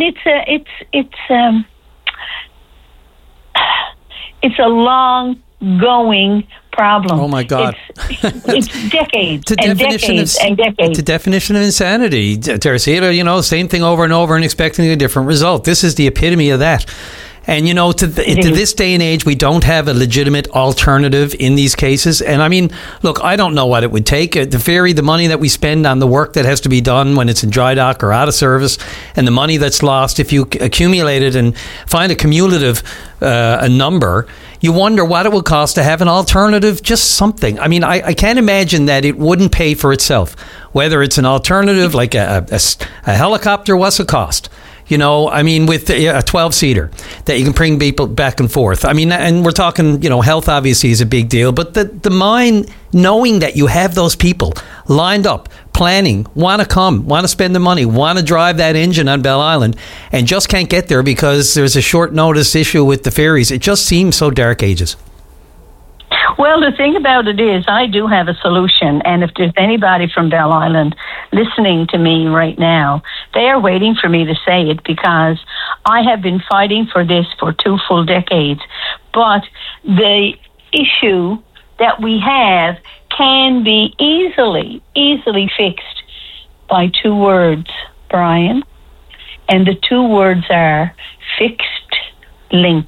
S23: it's a long going problem.
S7: Oh my God!
S23: It's decades and decades and decades.
S7: It's a definition of insanity, Teresita. Same thing over and over and expecting a different result. This is the epitome of that. And, to this day and age, we don't have a legitimate alternative in these cases. And I mean, look, I don't know what it would take. The ferry, the money that we spend on the work that has to be done when it's in dry dock or out of service, and the money that's lost, if you accumulate it and find a cumulative a number, you wonder what it would cost to have an alternative, just something. I mean, I can't imagine that it wouldn't pay for itself, whether it's an alternative like a helicopter. What's it cost? With a 12-seater that you can bring people back and forth. I mean, and we're talking, health obviously is a big deal, but the mind, knowing that you have those people lined up, planning, want to come, want to spend the money, want to drive that engine on Bell Island, and just can't get there because there's a short notice issue with the ferries. It just seems so dark ages.
S23: Well, the thing about it is, I do have a solution, and if there's anybody from Bell Island listening to me right now, they are waiting for me to say it, because I have been fighting for this for 2 full decades. But the issue that we have can be easily fixed by 2 words, Brian, and the 2 words are fixed link.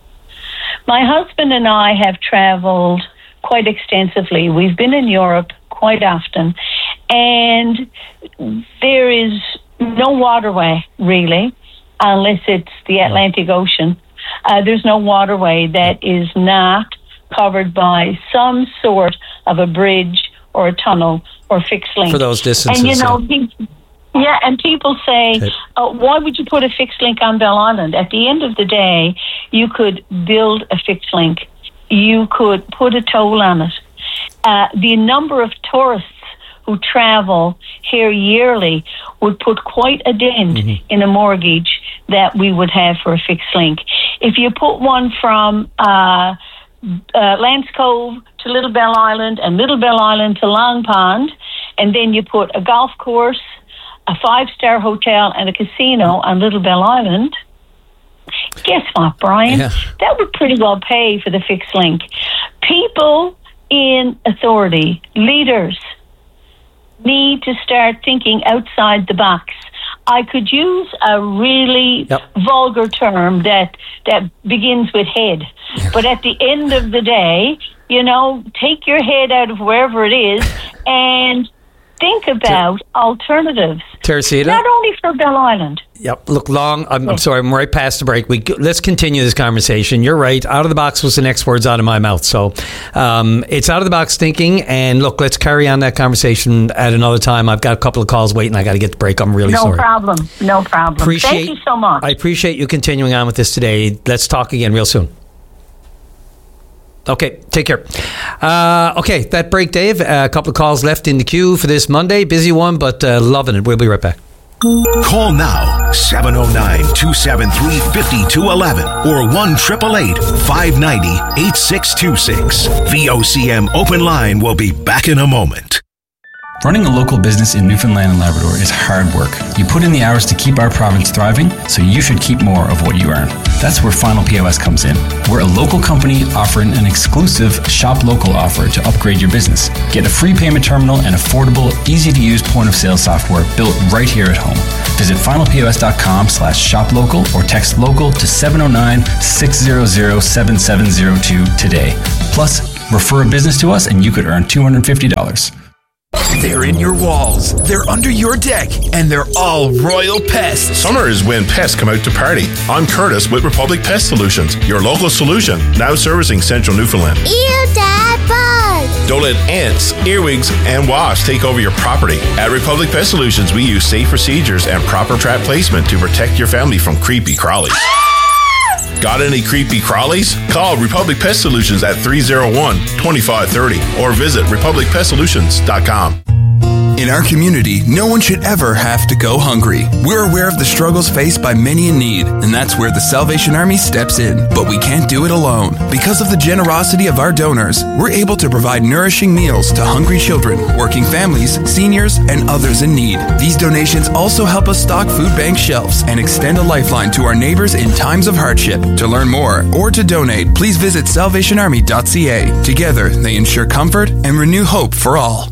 S23: My husband and I have traveled quite extensively. We've been in Europe quite often, and there is no waterway, really, unless it's the Atlantic Ocean. There's no waterway that is not covered by some sort of a bridge or a tunnel or fixed link.
S7: For those distances.
S23: And and people say, why would you put a fixed link on Bell Island? At the end of the day, you could build a fixed link. You could put a toll on it. The number of tourists who travel here yearly would put quite a dent in a mortgage that we would have for a fixed link. If you put one from Lance Cove to Little Bell Island and Little Bell Island to Long Pond, and then you put a golf course, a 5-star hotel, and a casino on Little Bell Island, guess what, Brian? Yeah. That would pretty well pay for the fixed link. People in authority, leaders, need to start thinking outside the box. I could use a really vulgar term that begins with head. But at the end of the day, take your head out of wherever it is and think about alternatives.
S7: Teresita?
S23: Not only for Bell Island.
S7: Yep. Look, I'm sorry, I'm right past the break. Let's continue this conversation. You're right. Out of the box was the next words out of my mouth. So it's out of the box thinking. And look, let's carry on that conversation at another time. I've got a couple of calls waiting. I got to get the break. I'm really sorry.
S23: No problem. Thank you so much.
S7: I appreciate you continuing on with this today. Let's talk again real soon. Okay, take care. Okay, that break, Dave. A couple of calls left in the queue for this Monday. Busy one, but loving it. We'll be right back.
S6: Call now, 709-273-5211 or 1-888-590-8626. VOCM Open Line will be back in a moment.
S1: Running a local business in Newfoundland and Labrador is hard work. You put in the hours to keep our province thriving, so you should keep more of what you earn. That's where Final POS comes in. We're a local company offering an exclusive Shop Local offer to upgrade your business. Get a free payment terminal and affordable, easy-to-use point-of-sale software built right here at home. Visit finalpos.com/shoplocal or text local to 709-600-7702 today. Plus, refer a business to us and you could earn $250.
S20: They're in your walls, they're under your deck, and they're all Royal Pests.
S3: Summer is when pests come out to party. I'm Curtis with Republic Pest Solutions, your local solution, now servicing central Newfoundland.
S4: Ew, Dad, bugs!
S3: Don't let ants, earwigs, and wasps take over your property. At Republic Pest Solutions, we use safe procedures and proper trap placement to protect your family from creepy crawlies. Got any creepy crawlies? Call Republic Pest Solutions at 301-2530 or visit republicpestsolutions.com.
S20: In our community, no one should ever have to go hungry. We're aware of the struggles faced by many in need, and that's where the Salvation Army steps in. But we can't do it alone. Because of the generosity of our donors, we're able to provide nourishing meals to hungry children, working families, seniors, and others in need. These donations also help us stock food bank shelves and extend a lifeline to our neighbors in times of hardship. To learn more or to donate, please visit salvationarmy.ca. Together, they ensure comfort and renew hope for all.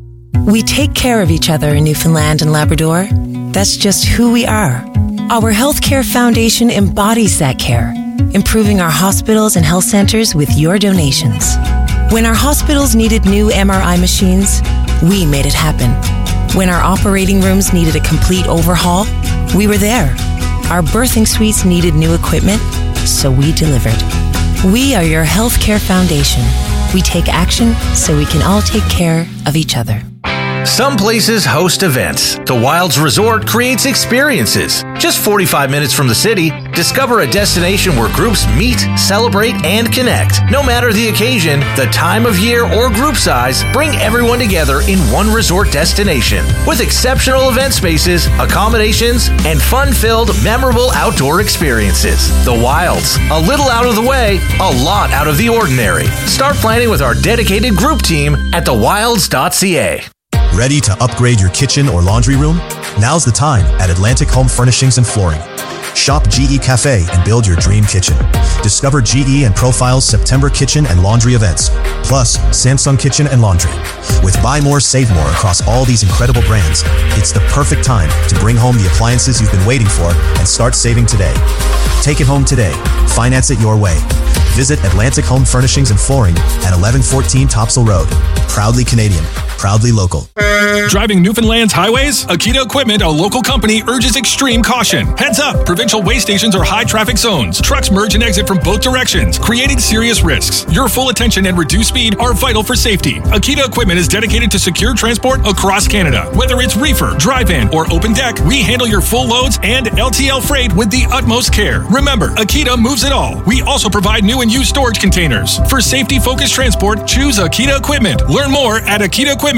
S24: We take care of each other in Newfoundland and Labrador. That's just who we are. Our Healthcare Foundation embodies that care, improving our hospitals and health centers with your donations. When our hospitals needed new MRI machines, we made it happen. When our operating rooms needed a complete overhaul, we were there. Our birthing suites needed new equipment, so we delivered. We are your Healthcare Foundation. We take action so we can all take care of each other.
S25: Some places host events. The Wilds Resort creates experiences. Just 45 minutes from the city, discover a destination where groups meet, celebrate, and connect. No matter the occasion, the time of year, or group size, bring everyone together in one resort destination. With exceptional event spaces, accommodations, and fun-filled, memorable outdoor experiences. The Wilds. A little out of the way, a lot out of the ordinary. Start planning with our dedicated group team at thewilds.ca.
S26: Ready to upgrade your kitchen or laundry room? Now's the time at Atlantic Home Furnishings and Flooring. Shop GE Cafe and build your dream kitchen. Discover GE and Profile's September kitchen and laundry events, plus Samsung Kitchen and Laundry. With buy more, save more across all these incredible brands, it's the perfect time to bring home the appliances you've been waiting for and start saving today. Take it home today. Finance it your way. Visit Atlantic Home Furnishings and Flooring at 1114 Topsail Road. Proudly Canadian. Proudly local.
S27: Driving Newfoundland's highways? Akita Equipment, a local company, urges extreme caution. Heads up! Provincial way stations are high traffic zones. Trucks merge and exit from both directions, creating serious risks. Your full attention and reduced speed are vital for safety. Akita Equipment is dedicated to secure transport across Canada. Whether it's reefer, dry-van, or open deck, we handle your full loads and LTL freight with the utmost care. Remember, Akita moves it all. We also provide new and used storage containers. For safety-focused transport, choose Akita Equipment. Learn more at akitaequipment.com.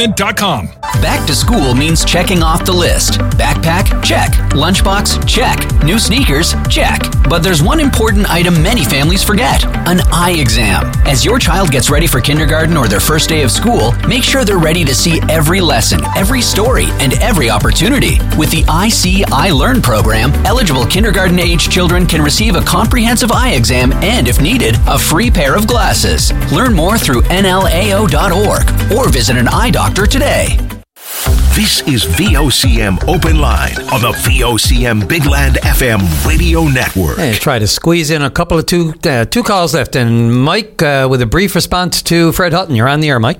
S14: Back to school means checking off the list. Backpack? Check. Lunchbox? Check. New sneakers? Check. But there's one important item many families forget: an eye exam. As your child gets ready for kindergarten or their first day of school, make sure they're ready to see every lesson, every story, and every opportunity. With the I See, I Learn program, eligible kindergarten-age children can receive a comprehensive eye exam and, if needed, a free pair of glasses. Learn more through nlao.org or visit an eye doctor today.
S6: This is VOCM Open Line on the VOCM Big Land FM radio network.
S7: Hey, try to squeeze in a couple of two calls left. And Mike, with a brief response to Fred Hutton. You're on the air, Mike.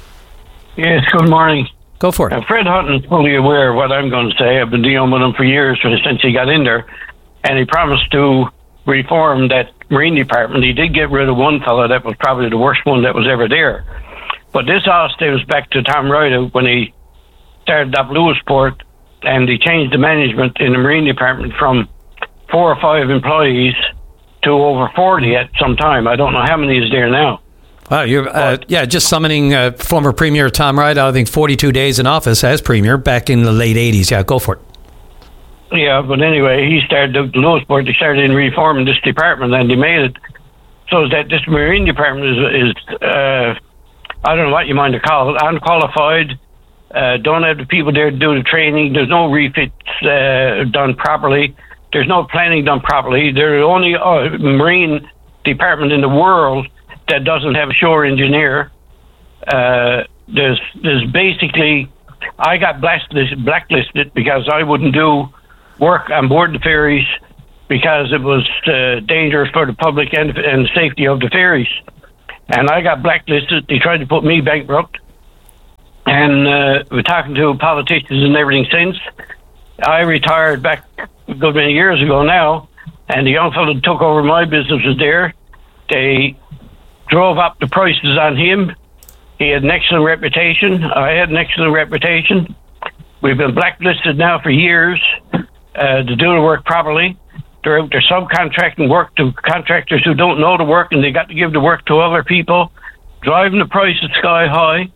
S28: Yes, good morning.
S7: Go for it.
S28: Fred Hutton is fully aware of what I'm going to say. I've been dealing with him for years since he got in there. And he promised to reform that Marine Department. He did get rid of one fellow that was probably the worst one that was ever there. But this all stems back to Tom Ryder when he started up Lewisport, and he changed the management in the Marine Department from 4 or 5 employees to over 40 at some time. I don't know how many is there now.
S7: Wow, you're just summoning former Premier Tom Ryder. I think 42 days in office as Premier back in the late 80s. Yeah, go for it.
S28: Yeah, but anyway, he started Lewisport. They started in reforming this department, and they made it so that this Marine Department is I don't know what you mind to call it, unqualified, don't have the people there to do the training. There's no refits done properly. There's no planning done properly. They're the only marine department in the world that doesn't have a shore engineer. There's basically, I got blacklisted because I wouldn't do work on board the ferries because it was dangerous for the public and the safety of the ferries. And I got blacklisted. They tried to put me bankrupt. And we're talking to politicians and everything since. I retired back a good many years ago now, and the young fellow that took over my business was there. They drove up the prices on him. He had an excellent reputation. I had an excellent reputation. We've been blacklisted now for years to do the work properly. They're out there subcontracting work to contractors who don't know the work, and they got to give the work to other people, driving the prices sky high.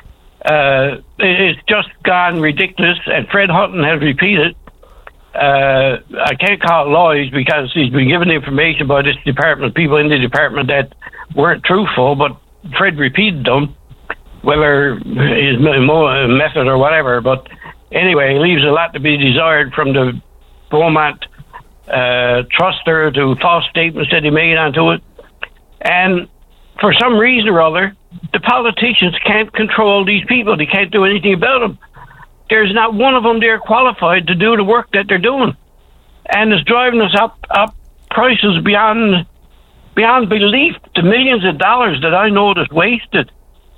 S28: It's just gone ridiculous, and Fred Hutton has repeated. I can't call it lies because he's been given information by this department, people in the department that weren't truthful, but Fred repeated them, whether his method or whatever. But anyway, it leaves a lot to be desired from the Beaumont truster to false statements that he made onto it. And for some reason or other, the politicians can't control these people. They can't do anything about them. There's not one of them there qualified to do the work that they're doing. And it's driving us up prices beyond belief. The millions of dollars that I know that's wasted.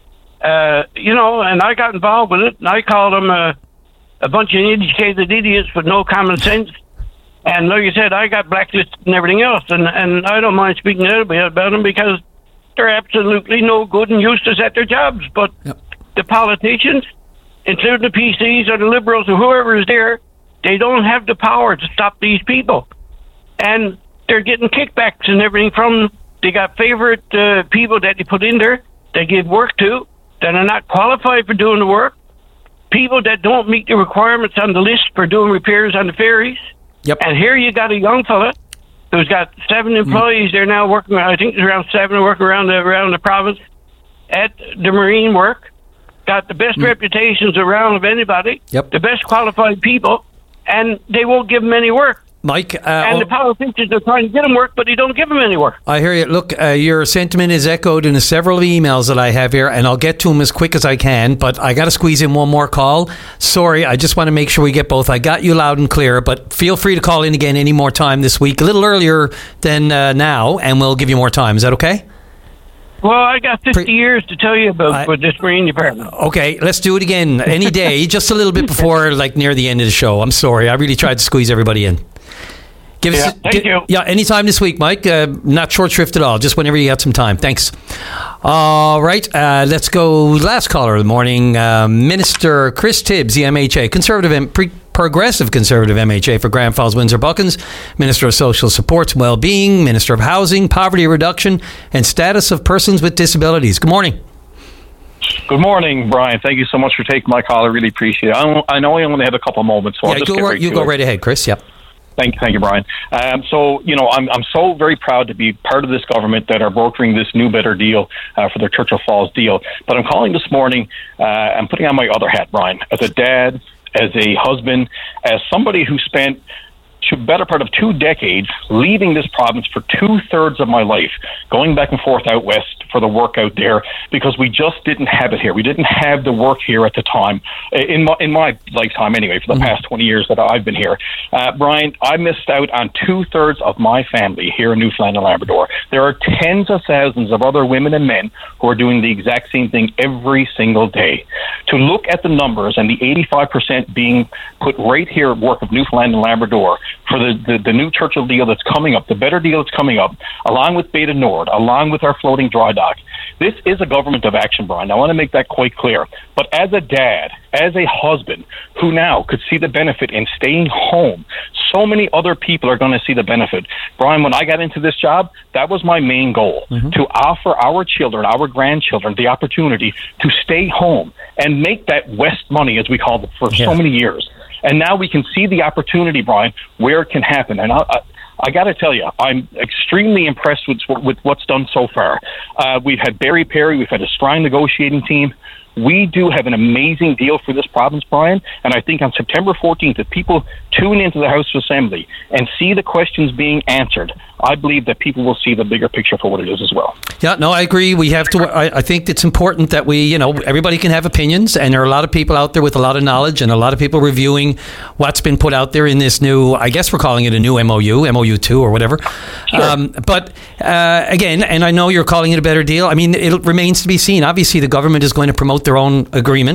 S28: And I got involved with it, and I called them a bunch of educated idiots with no common sense. And like I said, I got blacklisted and everything else. And I don't mind speaking out about them because they're absolutely no good and useless at their jobs. But the politicians, including the PCs or the Liberals or whoever is there, they don't have the power to stop these people. And they're getting kickbacks and everything from them. They got favorite people that they put in there, they give work to, that are not qualified for doing the work. People that don't meet the requirements on the list for doing repairs on the ferries. Yep. And here you got a young fella who's got 7 employees. They're now working, I think there's around 7 working around the province at the marine work. Got the best reputations around of anybody. Yep. The best qualified people, and they won't give them any work.
S7: Mike,
S28: and the politicians are trying to get them work, but they don't give them any work.
S7: I hear you. Look, your sentiment is echoed in several emails that I have here, and I'll get to them as quick as I can, but I got to squeeze in one more call. Sorry, I just want to make sure we get both. I got you loud and clear, but feel free to call in again any more time this week, a little earlier than now, and we'll give you more time. Is that okay?
S28: Well, I got 50 years to tell you about with this Marine Department.
S7: Okay, let's do it again any day, just a little bit before, like, near the end of the show. I'm sorry. I really tried to squeeze everybody in.
S28: Thank you.
S7: Yeah, anytime this week, Mike. Not short shrift at all. Just whenever you got some time. Thanks. All right, let's go. Last caller of the morning, Minister Chris Tibbs, the MHA, progressive conservative MHA for Grand Falls, Windsor Buckens, Minister of Social Supports and Wellbeing, Minister of Housing, Poverty Reduction, and Status of Persons with Disabilities. Good morning.
S2: Good morning, Brian. Thank you so much for taking my call. I really appreciate it. I know I only have a couple moments, so I'll just get right to it.
S7: Go right ahead, Chris. Yep.
S2: Thank you, Brian. I'm so very proud to be part of this government that are brokering this new, better deal for the Churchill Falls deal. But I'm calling this morning, I'm putting on my other hat, Brian, as a dad, as a husband, as somebody who spent the better part of 2 decades leaving this province for 2/3 of my life, going back and forth out west for the work out there because we just didn't have it here. We didn't have the work here at the time, in my lifetime anyway, for the past 20 years that I've been here. Brian, I missed out on 2/3 of my family here in Newfoundland and Labrador. There are tens of thousands of other women and men who are doing the exact same thing every single day. To look at the numbers and the 85% being put right here at work of Newfoundland and Labrador for the new Churchill deal that's coming up, the better deal that's coming up, along with Beta Nord, along with our floating dry dock. This is a government of action, Brian. I want to make that quite clear. But as a dad, as a husband, who now could see the benefit in staying home, so many other people are going to see the benefit. Brian, when I got into this job, that was my main goal, to offer our children, our grandchildren, the opportunity to stay home and make that West money, as we called it, for so many years. And now we can see the opportunity, Brian, where it can happen. And I got to tell you, I'm extremely impressed with what's done so far. We've had Barry Perry. We've had a strong negotiating team. we do have an amazing deal for this province, Brian, and I think on September 14th, if people tune into the House of Assembly and see the questions being answered, I believe that people will see the bigger picture for what it is as well.
S7: Yeah, no, I agree. We have to. I think it's important that we, everybody can have opinions, and there are a lot of people out there with a lot of knowledge, and a lot of people reviewing what's been put out there in this new. I guess we're calling it a new MOU, MOU2 or whatever. Sure. But again, and I know you're calling it a better deal. I mean, it remains to be seen. Obviously, the government is going to promote their own agreement.